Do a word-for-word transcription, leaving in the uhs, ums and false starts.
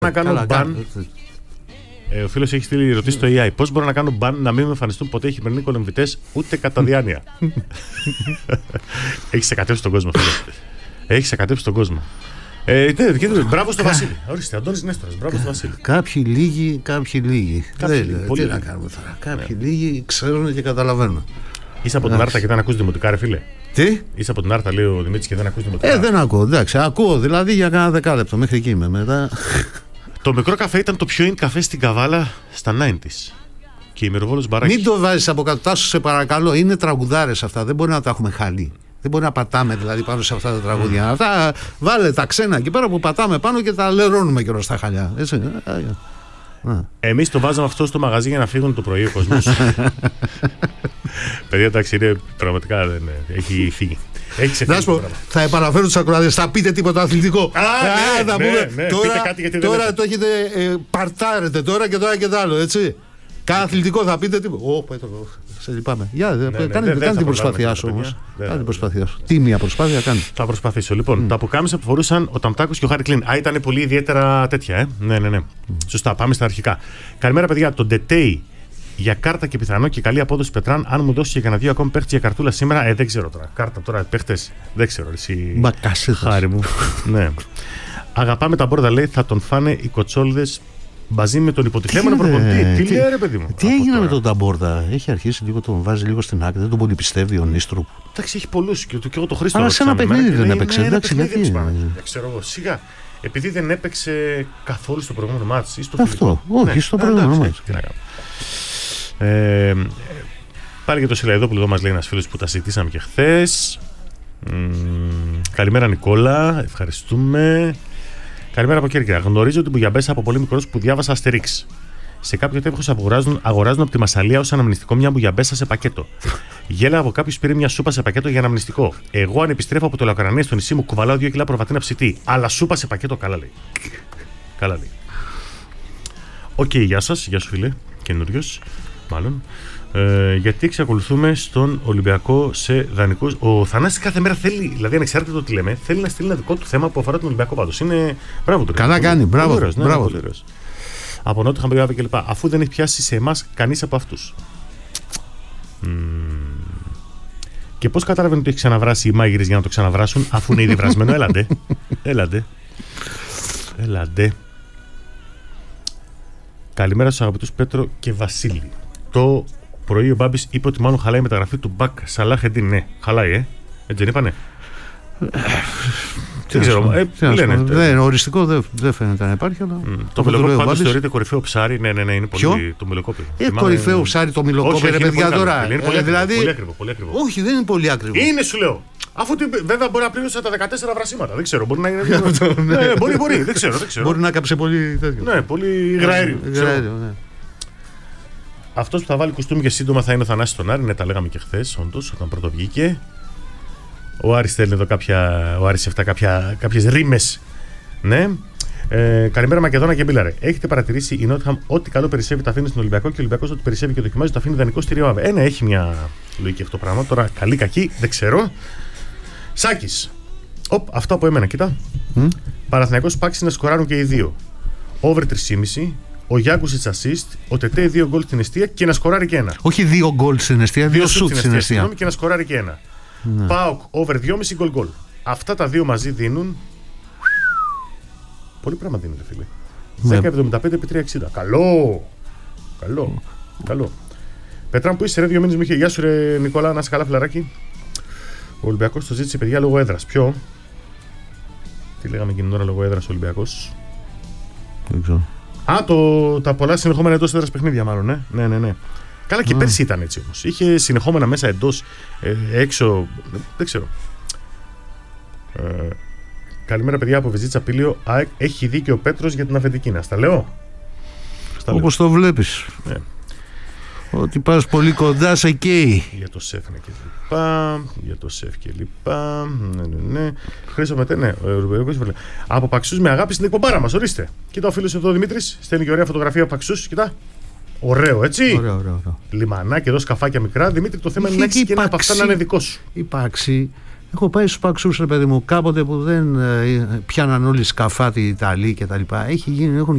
να κάνω μπαν. Ε, ο φίλος έχει στείλει ερωτήσει στο έι άι. Πώς μπορώ να κάνω μπαν να μην με εμφανιστούν ποτέ οι χειμερινοί κολυμβητές ούτε κατά διάνοια? Έχει εκατέψει τον κόσμο, φίλε. Έχει εκατέψει τον κόσμο. Ε, τε, τε, τε, μπράβο στο Βασίλη. Ορίστε, Αντώνης Νέστορας. Μπράβο στο Βασίλη. Κάποιοι λίγοι, κάποιοι λίγοι. Κάποιοι Δεν, λίγοι, τι πολύ να λίγοι. κάνουμε τώρα. Κάποιοι ναι. λίγοι ξέρουν και καταλαβαίνουν. Είσαι από την Άρτα και δεν ακούς δημοτικά, ρε φίλε. Τι? Είσαι από την Άρτα, λέει ο Δημήτρης, και δεν ακούς δημοτικά. Ε, δεν ακούω. Εντάξει, ακούω δηλαδή για κάνα δεκάλεπτο. Μέχρι εκεί είμαι μετά. Το μικρό καφέ ήταν το πιο in καφέ στην Καβάλα στα ενενήντα. Και η Μυροβόλος μπαράκι. Μην το βάζεις από κάτω, Τάσο, σε παρακαλώ. Είναι τραγουδάρες αυτά. Δεν μπορεί να τα έχουμε χαλεί. Δεν μπορεί να πατάμε δηλαδή πάνω σε αυτά τα τραγούδια. Mm. Αυτά βάλε τα ξένα εκεί πέρα που πατάμε πάνω και τα λερώνουμε κιόλας στα χαλιά. Έτσι. Εμείς το βάζαμε αυτό στο μαγαζί για να φύγουν το πρωί ο κόσμος. Παιδιά, εντάξει, είναι πραγματικά δεν έχει φύγει. Έχει ξεφύγει. Πω, θα επαναφέρω τους ακροατές. Θα πείτε τίποτα αθλητικό. Α, ναι, θα ναι, πούμε, ναι, τώρα, κάτι γιατί τώρα δεν το έχετε ε, παρτάρετε τώρα και τώρα και τ' άλλο, έτσι. Κάνα αθλητικό θα πείτε τίποτα. Ω, Πέτρο, σε λυπάμαι. Για, ναι, ναι, κάνε, ναι, κάνε την προσπάθειά σου όμως. Κάνε την προσπάθειά σου. Τίμια προσπάθεια κάνει. Θα προσπαθήσω. Λοιπόν, mm. τα αποκάμισα που φορούσαν ο Ταμτάκος και ο Χάρη Κλίν. Α, ήταν πολύ ιδιαίτερα τέτοια, ε. Ναι, ναι, ναι. Mm. Σωστά, πάμε στα αρχικά. Καλημέρα, παιδιά. Το Ντετέι για κάρτα και πιθανό και καλή απόδοση Πετράν. Αν μου δώσει και κανένα δύο ακόμη παίχτε για καρτούλα σήμερα, ε, δεν ξέρω τώρα. Κάρτα τώρα, παίχτε, δεν ξέρω. Εσύ, Χάρη μου. Ναι. Αγαπάμε τα μπόρδα, λέει, θα τον φάνε οι κοτσόλδες μαζί με τον υποτιθέμενο προπονητή. Τι, τι λέει, ρε παιδί μου. Τι έγινε με τον Ταμπόρδα? Έχει αρχίσει λίγο, τον βάζει λίγο στην άκρη. Δεν τον πολύ πιστεύει ο Νίστρου. Εντάξει, έχει πολλού και, και εγώ το Χρήστο. Αλλά σε ένα παιχνίδι δεν έπαιξε. Εντάξει, γιατί. Δεν ξέρω εγώ. Σιγά. Επειδή δεν έπαιξε καθόλου στο προηγούμενο μάτς ή στο αυτό, όχι, στο προηγούμενο μάτς. Τι να κάνω. Ε, πάλι για το Σιλαϊδόπουλο εδώ μας λέει ένας φίλος που τα συζητήσαμε και χθες. Καλημέρα Νικόλα, ευχαριστούμε. Καλημέρα από Κέρκυρα. Γνωρίζω την Μπουγιαμπέσα από πολύ μικρός που διάβασα Αστερίξ. Σε κάποιο τεύχος αγοράζουν, αγοράζουν από τη Μασσαλία ως αναμνηστικό μια Μπουγιαμπέσα σε πακέτο. Γέλα από κάποιος πήρε μια σούπα σε πακέτο για αναμνηστικό. Εγώ αν επιστρέφω από το Λακρανία στο νησί μου κουβαλάω δύο κιλά προβατίνα ψητή. Αλλά σούπα σε πακέτο, καλά λέει. Καλά λέει. Οκ, okay, γεια σας, γεια σου φίλε, καινούριος, μάλλον. Ε, γιατί εξακολουθούμε στον Ολυμπιακό σε δανεικούς. Ο Θανάσης κάθε μέρα θέλει, δηλαδή ανεξάρτητα το τι λέμε, θέλει να στείλει ένα δικό του θέμα που αφορά τον Ολυμπιακό πάντως. Είναι. Μπράβο του. Καλά κάνει, μπράβο. Ωραίος, ναι, μπράβο. Ναι, από Νότιο Χαμπριγάβη κλπ. Αφού δεν έχει πιάσει σε εμάς κανείς από αυτούς. Mm. Και πώς κατάλαβαν ότι έχει ξαναβράσει οι μάγειρες για να το ξαναβράσουν, αφού είναι ήδη βρασμένο? Έλαντε. Έλαντε. Έλαντε. Καλημέρα στους αγαπητούς Πέτρο και Βασίλη. Το πρωί ο Μπάμπης είπε ότι μάλλον χαλάει η μεταγραφή του Μπακ Σαλάχ Εντίν. Ναι, χαλάει, ε. Έτσι δεν είπανε? Δεν ξέρω. Δεν, οριστικό δεν δε φαίνεται να υπάρχει. Αλλά mm. Το Μιλοκόπη πάντως θεωρείται κορυφαίο ψάρι. Ναι, ναι, ναι, είναι πολύ. Ποιο? Το Μιλοκόπη. Ε, κορυφαίο ψάρι το Μιλοκόπη, ρε παιδιά τώρα. Είναι πολύ, δηλαδή... πολύ ακριβό. Πολύ ακριβό. Όχι, δεν είναι πολύ ακριβό. Είναι, σου λέω. Αφού βέβαια μπορεί να πλήρωσε τα δεκατέσσερα βρασίματα. Δεν ξέρω. Μπορεί να είναι. Ναι, μπορεί, μπορεί. Δεν ξέρω. Μπορεί να κάψε πολύ τέτοιο. Ναι, πολύ γραέριο. Αυτός που θα βάλει κουστούμι και σύντομα θα είναι ο Θανάσης στον Άρη. Ναι, τα λέγαμε και χθες, όντως, όταν πρώτο βγήκε. Ο Άρης στέλνει εδώ κάποια. Ο Άρης εφτά κάποιες ρήμες. Ναι. Ε, καλημέρα Μακεδόνα και Μπίλαρε. Έχετε παρατηρήσει η Νότιχαμ ό,τι καλό περισσεύει τα αφήνει στον Ολυμπιακό και ο Ολυμπιακός ό,τι περισσεύει και δοκιμάζει το αφήνει δανεικό στη Ριόαβε. Ένα έχει μια λογική αυτό το πράγμα. Τώρα καλή, κακή, δεν ξέρω. Σάκης. Οπ, αυτό από εμένα, κοίτα. Mm. Παναθηναϊκός Πάξι να σκοράρουν και οι δύο. Over τρία κόμμα πέντε. Ο Γιάνκουσιτς assist, ο Τετέ δύο γκολ στην εστία και να σκοράρει και ένα. Όχι δύο γκολ στην εστία, δύο σουτ στην εστία. Και να σκοράρει και ένα. Ναι. ΠΑΟΚ over δύο κόμμα πέντε γκολ γκολ. Αυτά τα δύο μαζί δίνουν. Πολύ πράγμα δίνουν, φίλε. Ναι. δέκα εβδομήντα πέντε επί τρία εξήντα. Καλό! Καλό! Καλό. Πετράν που είσαι, ρε, δύο μήνες μου είχε. Γεια σου, ρε Νικόλα, να είσαι καλά, φιλαράκι. Ο Ολυμπιακός το ζήτησε, παιδιά, λόγω έδρας. Ποιο? Τι λέγαμε εκείνη την ώρα λόγω έδρας ο Ολυμπιακός? Δεν ξέρω. Α, το, τα πολλά συνεχόμενα εντός έδρας παιχνίδια, μάλλον, ναι. Ναι, ναι, ναι. Καλά, και mm. πέρσι ήταν έτσι όμως. Είχε συνεχόμενα μέσα εντός, ε, έξω. Δεν ξέρω. Ε, καλημέρα, παιδιά, από Βεζίτσα Πήλιο. Α, έχει δίκιο ο Πέτρος για την αφεντική. Να στα λέω. Όπως το βλέπεις. Ναι. Ότι πας πολύ κοντά σε καίει. Για το σεφ ναι, και λοιπά. Για το σεφ και λοιπά. Ναι, ναι, ναι. Χρήσο μετέ, ναι. Από Παξούς με αγάπη στην εκπομπάρα μας, ορίστε. Κοίτα ο φίλος εδώ ο Δημήτρης. Στέλνει και ωραία φωτογραφία από Παξούς. Κοίτα. Ωραίο, έτσι. Ωραίο, ωραίο, ωραίο. Λιμανάκι εδώ, σκαφάκια μικρά. Δημήτρη, το θέμα είναι να έχεις και ένα από αυτά να είναι δικό σου. Η Παξή. Έχω πάει στους Παξούς, ρε παιδί μου, κάποτε που δεν ε, πιάναν όλοι σκαφάτι Ιταλοί κτλ. Έχουν